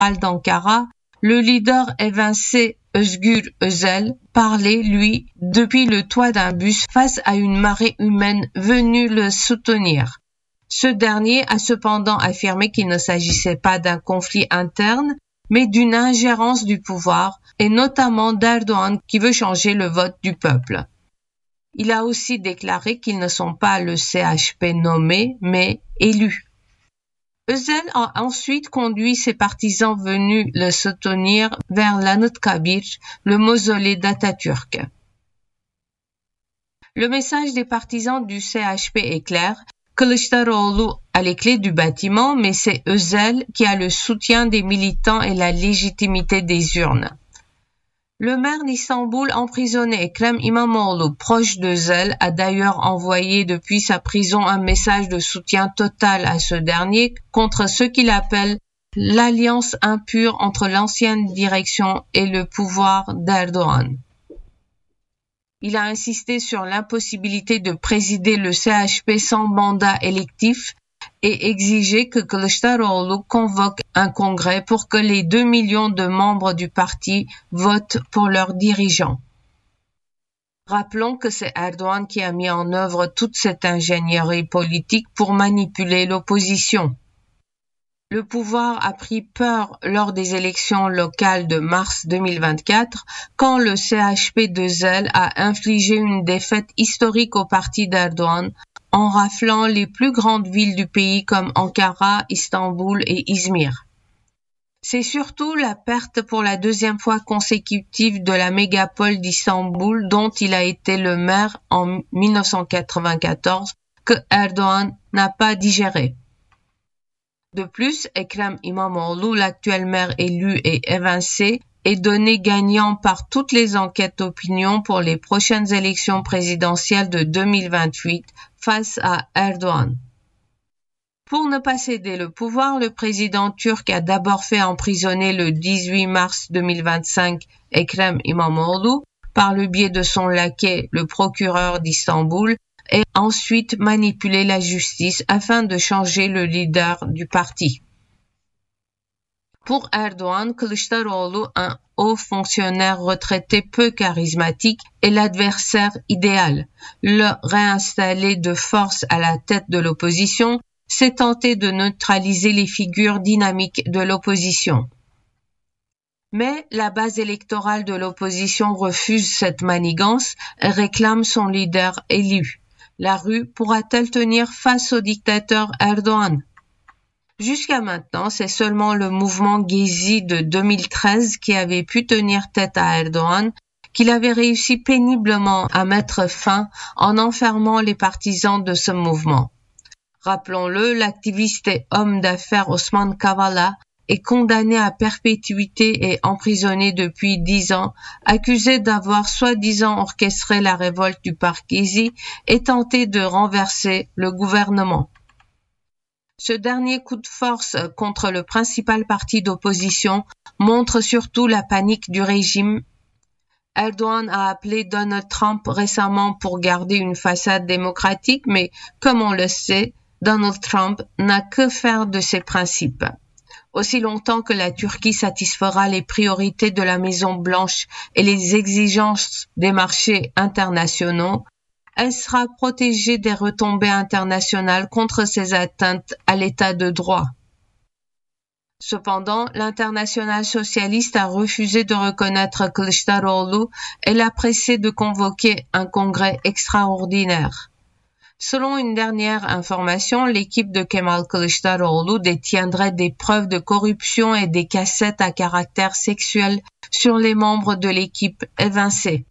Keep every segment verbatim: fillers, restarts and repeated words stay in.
d'Ankara, le leader évincé Özgür Özel parlait, lui, depuis le toit d'un bus face à une marée humaine venue le soutenir. Ce dernier a cependant affirmé qu'il ne s'agissait pas d'un conflit interne, mais d'une ingérence du pouvoir, et notamment d'Erdogan qui veut changer le vote du peuple. Il a aussi déclaré qu'ils ne sont pas le C H P nommé, mais élus. Özel a ensuite conduit ses partisans venus le soutenir vers l'Anıtkabir, le mausolée d'Atatürk. Le message des partisans du C H P est clair. Kılıçdaroğlu a les clés du bâtiment, mais c'est Özel qui a le soutien des militants et la légitimité des urnes. Le maire d'Istanbul emprisonné Ekrem İmamoğlu, proche d'Özel, a d'ailleurs envoyé depuis sa prison un message de soutien total à ce dernier contre ce qu'il appelle l'alliance impure entre l'ancienne direction et le pouvoir d'Erdogan. Il a insisté sur l'impossibilité de présider le C H P sans mandat électif et exigé que Kılıçdaroğlu convoque un congrès pour que les deux millions de membres du parti votent pour leurs dirigeants. Rappelons que c'est Erdogan qui a mis en œuvre toute cette ingénierie politique pour manipuler l'opposition. Le pouvoir a pris peur lors des élections locales de mars deux mille vingt-quatre, quand le C H P d'Özel a infligé une défaite historique au parti d'Erdogan en raflant les plus grandes villes du pays comme Ankara, Istanbul et Izmir. C'est surtout la perte pour la deuxième fois consécutive de la mégapole d'Istanbul, dont il a été le maire en mille neuf cent quatre-vingt-quatorze, que Erdogan n'a pas digéré. De plus, Ekrem İmamoğlu, l'actuel maire élu et évincé, est donné gagnant par toutes les enquêtes d'opinion pour les prochaines élections présidentielles de deux mille vingt-huit face à Erdogan. Pour ne pas céder le pouvoir, le président turc a d'abord fait emprisonner le dix-huit mars deux mille vingt-cinq Ekrem İmamoğlu par le biais de son laquais, le procureur d'Istanbul, et ensuite manipulé la justice afin de changer le leader du parti. Pour Erdogan, Kılıçdaroğlu, un haut fonctionnaire retraité peu charismatique, est l'adversaire idéal. Le réinstaller de force à la tête de l'opposition, c'est tenter de neutraliser les figures dynamiques de l'opposition. Mais la base électorale de l'opposition refuse cette manigance et réclame son leader élu. La rue pourra-t-elle tenir face au dictateur Erdogan? Jusqu'à maintenant, c'est seulement le mouvement Gezi de deux mille treize qui avait pu tenir tête à Erdogan, qu'il avait réussi péniblement à mettre fin en enfermant les partisans de ce mouvement. Rappelons-le, l'activiste et homme d'affaires Osman Kavala est condamné à perpétuité et emprisonné depuis dix ans, accusé d'avoir soi-disant orchestré la révolte du parc Gezi et tenté de renverser le gouvernement. Ce dernier coup de force contre le principal parti d'opposition montre surtout la panique du régime. Erdogan a appelé Donald Trump récemment pour garder une façade démocratique, mais comme on le sait, Donald Trump n'a que faire de ses principes. Aussi longtemps que la Turquie satisfera les priorités de la Maison-Blanche et les exigences des marchés internationaux, elle sera protégée des retombées internationales contre ces atteintes à l'état de droit. Cependant, l'internationale socialiste a refusé de reconnaître Kılıçdaroğlu et l'a pressé de convoquer un congrès extraordinaire. Selon une dernière information, l'équipe de Kemal Kılıçdaroğlu détiendrait des preuves de corruption et des cassettes à caractère sexuel sur les membres de l'équipe évincée.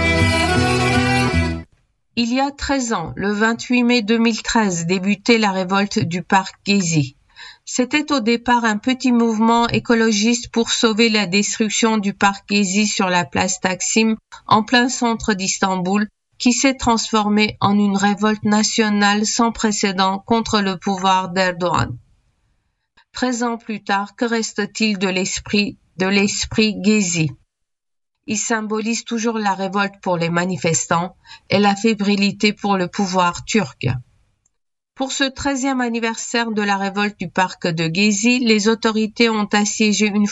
Il y a treize ans, le vingt-huit mai deux mille treize, débutait la révolte du parc Gezi. C'était au départ un petit mouvement écologiste pour sauver la destruction du parc Gezi sur la place Taksim, en plein centre d'Istanbul, qui s'est transformé en une révolte nationale sans précédent contre le pouvoir d'Erdogan. Treize ans plus tard, que reste-t-il de l'esprit, de l'esprit Gezi? Il symbolise toujours la révolte pour les manifestants et la fébrilité pour le pouvoir turc. Pour ce treizième anniversaire de la révolte du parc de Gezi, les autorités ont assiégé une